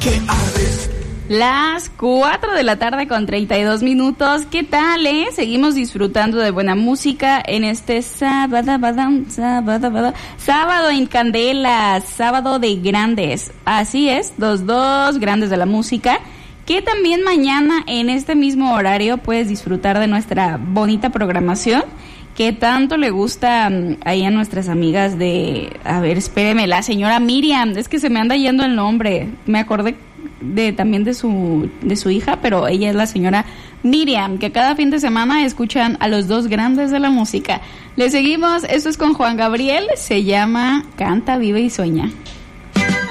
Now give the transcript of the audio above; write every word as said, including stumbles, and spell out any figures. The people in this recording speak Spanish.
¿Qué haces? Las cuatro de la tarde con treinta y dos minutos. ¿Qué tal, eh? Seguimos disfrutando de buena música en este sábado, sábado, sábado, sábado en Candela, sábado de grandes. Así es, los dos grandes de la música. Que también mañana en este mismo horario puedes disfrutar de nuestra bonita programación que tanto le gusta um, ahí a nuestras amigas de... A ver, espéreme, la señora Miriam. Es que se me anda yendo el nombre. Me acordé de también de su de su hija, pero ella es la señora Miriam, que cada fin de semana escuchan a los dos grandes de la música. Le seguimos, esto es con Juan Gabriel, se llama Canta, Vive y Sueña.